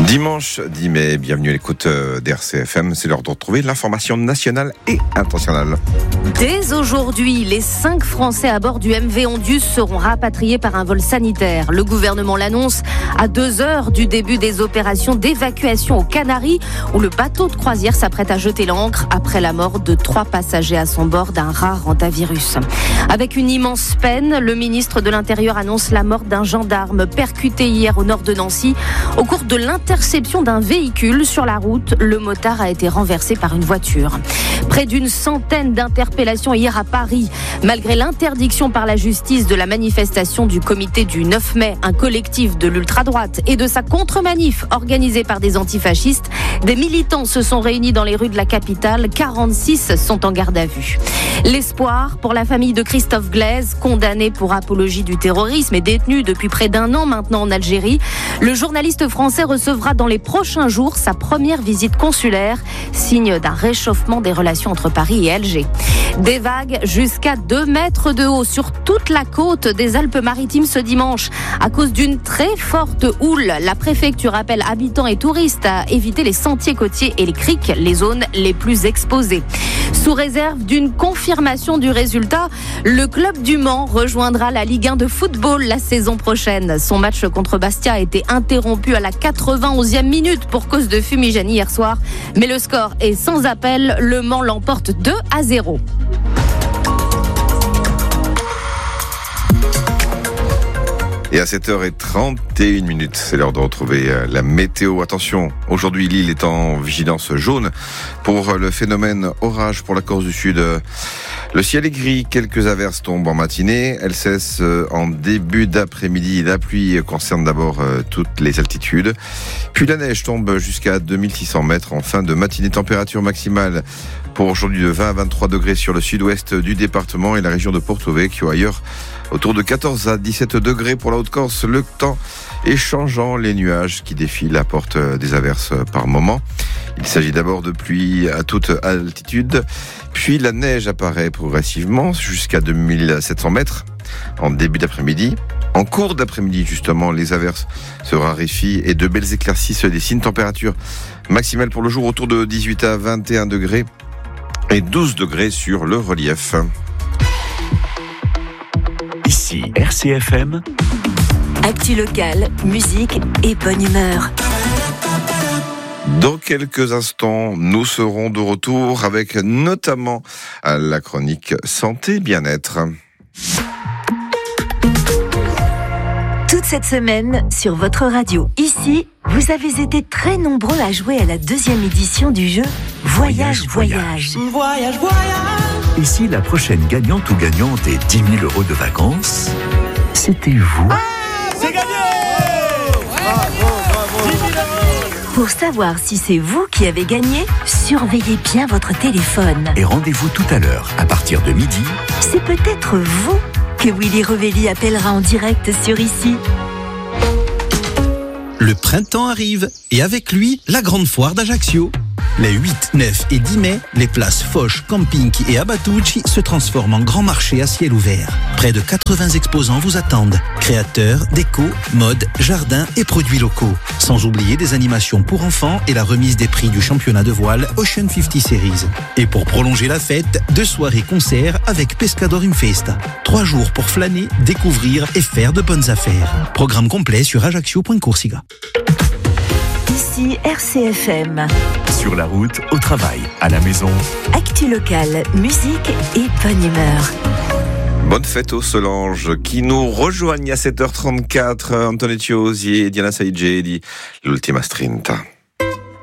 Dimanche 10 mai, bienvenue à l'écoute d'RCFM. C'est l'heure de retrouver l'information nationale et internationale. Dès aujourd'hui, les 5 Français à bord du MV Ondius seront rapatriés par un vol sanitaire. Le gouvernement l'annonce à 2 heures du début des opérations d'évacuation aux Canaries, où le bateau de croisière s'apprête à jeter l'ancre après la mort de 3 passagers à son bord d'un rare hantavirus. Avec une immense peine, le ministre de l'Intérieur annonce la mort d'un gendarme percuté hier au nord de Nancy. Au cours de l'interception d'un véhicule sur la route, le motard a été renversé par une voiture. Près d'une centaine d'interpellations hier à Paris. Malgré l'interdiction par la justice de la manifestation du comité du 9 mai, un collectif de l'ultra-droite, et de sa contre-manif organisée par des antifascistes, des militants se sont réunis dans les rues de la capitale. 46 sont en garde à vue. L'espoir pour la famille de Christophe Glaise, condamné pour apologie du terrorisme et détenu depuis près d'1 an maintenant en Algérie. Le journaliste français recevra dans les prochains jours sa première visite consulaire, signe d'un réchauffement des relations entre Paris et Alger. Des vagues jusqu'à 2 mètres de haut sur toute la côte des Alpes-Maritimes ce dimanche. À cause d'une très forte houle, la préfecture appelle habitants et touristes à éviter les sentiers côtiers et les criques, les zones les plus exposées. Sous réserve d'une confirmation du résultat, le club du Mans rejoindra la Ligue 1 de football la saison prochaine. Son match contre Bastia a été interrompu à la 91e minute pour cause de fumigène hier soir. Mais le score est sans appel, le Mans l'emporte 2-0. Et à 7h31, c'est l'heure de retrouver la météo. Attention, aujourd'hui l'île est en vigilance jaune pour le phénomène orage pour la Corse du Sud. Le ciel est gris, quelques averses tombent en matinée, elles cessent en début d'après-midi. La pluie concerne d'abord toutes les altitudes, puis la neige tombe jusqu'à 2600 mètres en fin de matinée. Température maximale pour aujourd'hui de 20 à 23 degrés sur le sud-ouest du département et la région de Porto Vecchio. Ailleurs, autour de 14 à 17 degrés pour la Haute-Corse. Le temps est changeant, les nuages qui défilent apportent des averses par moment. Il s'agit d'abord de pluie à toute altitude, puis la neige apparaît progressivement jusqu'à 2700 mètres en début d'après-midi. En cours d'après-midi, justement, les averses se raréfient et de belles éclaircies se dessinent. Température maximale pour le jour autour de 18 à 21 degrés et 12 degrés sur le relief. Ici RCFM. Actu locale, musique et bonne humeur. Dans quelques instants, nous serons de retour avec notamment la chronique santé bien-être. Toute cette semaine, sur votre radio, ici, vous avez été très nombreux à jouer à la 2e édition du jeu Voyage. Ici, la prochaine gagnante ou gagnant des 10 000 € de vacances, c'était vous. C'est gagné! Pour savoir si c'est vous qui avez gagné, surveillez bien votre téléphone. Et rendez-vous tout à l'heure, à partir de midi. C'est peut-être vous que Willy Revelli appellera en direct sur Ici. Le printemps arrive et avec lui, la grande foire d'Ajaccio. Les 8, 9 et 10 mai, les places Foch, Camping et Abatucci se transforment en grand marché à ciel ouvert. Près de 80 exposants vous attendent. Créateurs, déco, mode, jardins et produits locaux. Sans oublier des animations pour enfants et la remise des prix du championnat de voile Ocean 50 Series. Et pour prolonger la fête, 2 soirées-concerts avec Pescador in Festa. 3 jours pour flâner, découvrir et faire de bonnes affaires. Programme complet sur ajaccio.corsica. Ici RCFM. Sur la route, au travail, à la maison. Actu locale, musique et bonne humeur. Bonne fête aux Solange qui nous rejoignent à 7h34. Antonio Osier, Diana Saïdjé dit l'Ultima Strinta.